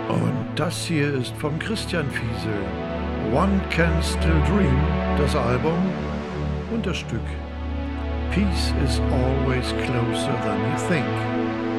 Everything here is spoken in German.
Und das hier ist von Christian Fiesel. One Can Still Dream, das Album und das Stück Peace is always closer than you think.